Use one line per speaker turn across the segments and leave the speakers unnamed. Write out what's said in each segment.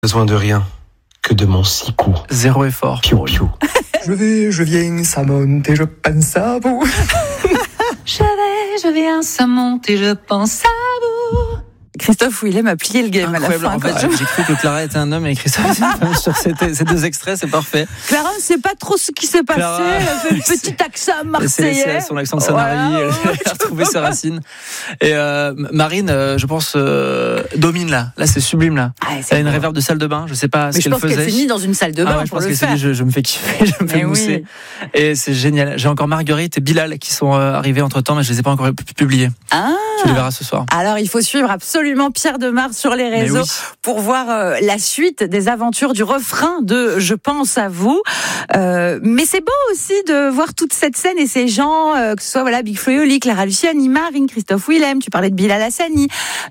Besoin de rien que de mon 6 coups.
Zéro effort.
Piou piou.
Je viens, ça monte et je pense à vous.
Je viens, ça monte et je pense à vous. Christophe Willem a plié le game
Incroyable.
à la fin.
En fait, j'ai cru que Clara était un homme et Christophe sur ces deux extraits, c'est parfait.
Clara ne sait pas trop ce qui s'est passé.
Clara,
Elle a fait le petit accent marseillais.
C'est son accent de Sanary,
Voilà.
elle a retrouvé ses racines. Et Marine, je pense, domine là. Là, c'est sublime là.
Ah,
Elle a une réverb de salle de bain, je sais pas
Mais
ce
je
qu'elle
pense
faisait.
qu'elle s'est mise dans une salle de bain
Je
pour
pense
le
qu'elle s'est
faire.
dit, je me fais kiffer, je me fais
Mais
mousser.
oui.
Et c'est génial. J'ai encore Marguerite et Bilal qui sont arrivés entre temps, mais je les ai pas encore publiés.
Ah.
Tu les verras ce soir.
Alors, il faut suivre absolument Pierre Demar sur les réseaux
Mais oui.
pour voir la suite des aventures du refrain de Je pense à vous. Mais c'est beau aussi de voir toute cette scène et ces gens, que ce soit voilà, Big Flo et Oli, Clara Luciani, Marine, Christophe Willem, tu parlais de Bilal Hassani,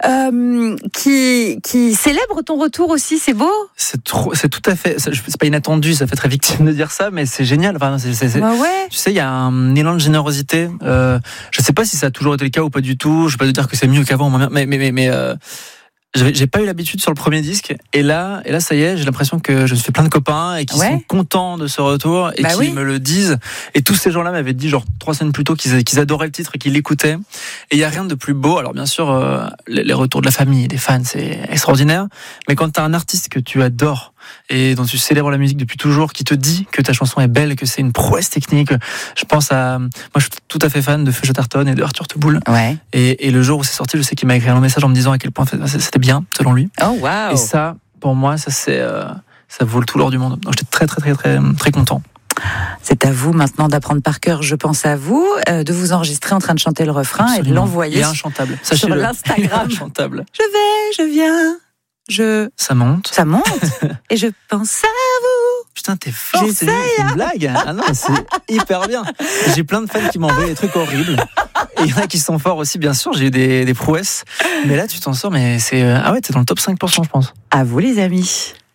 qui célèbrent ton retour aussi, c'est beau.
C'est tout à fait, c'est pas inattendu, ça fait très victime de dire ça, mais c'est génial. Enfin,
Bah ouais.
Tu sais, il y a un élan de générosité. Je sais pas si ça a toujours été le cas ou pas du tout. Je vais pas te dire que c'est mieux qu'avant, mais j'ai pas eu l'habitude sur le premier disque. Et là, ça y est, j'ai l'impression que je me fais plein de copains et qui sont contents de ce retour et qui me le disent. Et tous ces gens-là m'avaient dit, genre 3 semaines plus tôt, qu'ils adoraient le titre et qu'ils l'écoutaient. Et il y a rien de plus beau. Alors bien sûr, les retours de la famille et des fans, c'est extraordinaire. Mais quand t'as un artiste que tu adores et dont tu célèbres la musique depuis toujours, qui te dit que ta chanson est belle, que c'est une prouesse technique. Je pense à... Moi, je suis tout à fait fan de Feu Chatterton et de Arthur Teboul.
Ouais.
Et le jour où c'est sorti, je sais qu'il m'a écrit un message en me disant à quel point c'était bien, selon lui.
Oh, waouh.
Et ça, pour moi, ça vaut tout l'or du monde. Donc, j'étais très, très, très, très, très content.
C'est à vous maintenant d'apprendre par cœur Je pense à vous, de vous enregistrer en train de chanter le refrain.
Absolument.
Et de l'envoyer
Il est inchantable.
sur
Sachez-le.
l'Instagram.
Il est inchantable.
Je viens,
Ça monte.
ça monte et je pense à vous.
Putain, t'es fort, c'est
J'essaye,
une blague. Ah non, c'est hyper bien. J'ai plein de fans qui m'envoient des trucs horribles. Et il y en a qui sont forts aussi, bien sûr. J'ai eu des prouesses. Mais là, tu t'en sors, mais c'est... Ah ouais, t'es dans le top 5%, je pense.
À vous les amis.